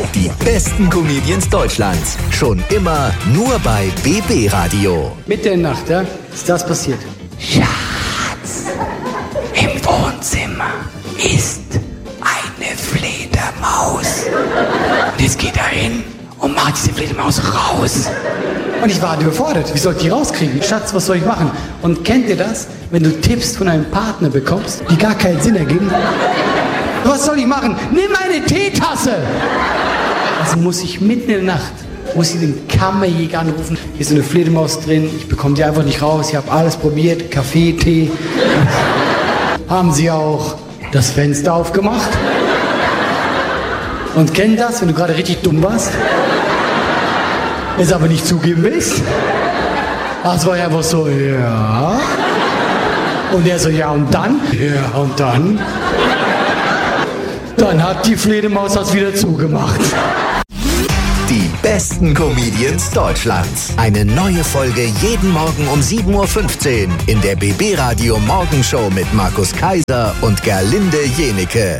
Die besten Comedians Deutschlands. Schon immer nur bei BB Radio. Mitten in der Nacht, ja, ist das passiert. Schatz, im Wohnzimmer ist eine Fledermaus. Und jetzt geht er hin und macht diese Fledermaus raus. Und ich war überfordert. Wie soll ich die rauskriegen? Schatz, was soll ich machen? Und kennt ihr das, wenn du Tipps von einem Partner bekommst, die gar keinen Sinn ergeben? Was soll ich machen? Nimm eine Teetasse! Also muss ich mitten in der Nacht, den Kammerjäger anrufen. Hier ist eine Fledermaus drin, ich bekomme die einfach nicht raus. Ich habe alles probiert, Kaffee, Tee. Haben sie auch das Fenster aufgemacht? Und kennen das, wenn du gerade richtig dumm warst? Es aber nicht zugeben willst? Das war ja einfach so, ja. Und er so, ja und dann? Ja und dann? Dann hat die Fledermaus das wieder zugemacht. Die besten Comedians Deutschlands. Eine neue Folge jeden Morgen um 7.15 Uhr in der BB Radio Morgenshow mit Markus Kaiser und Gerlinde Jenecke.